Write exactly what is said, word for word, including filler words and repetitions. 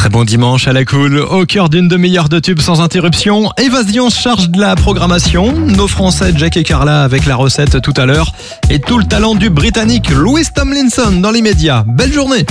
Très bon dimanche à la cool, au cœur d'une demi-heure de tubes sans interruption. Évasion se charge de la programmation. Nos Français Jack et Carla avec la recette tout à l'heure. Et tout le talent du Britannique Louis Tomlinson dans l'immédiat. Belle journée.